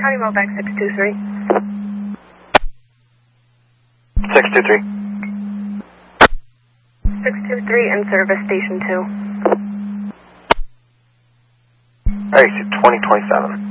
County Mobac 623. 623. 623 in service, station 2. Alright, 2027.